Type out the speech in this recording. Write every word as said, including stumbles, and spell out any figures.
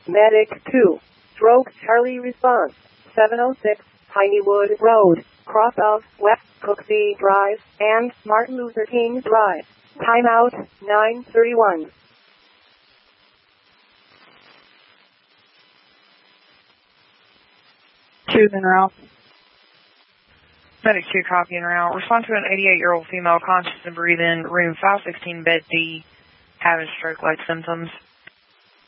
Medic two. Stroke Charlie response. seven oh six Pineywood Road, cross of West Cooksey Drive and Martin Luther King Drive. Timeout nine thirty-one. Choose en route. Medic two, copy en route. Respond to an eighty-eight-year-old female conscious and breathing, room five sixteen, bed D, having stroke-like symptoms.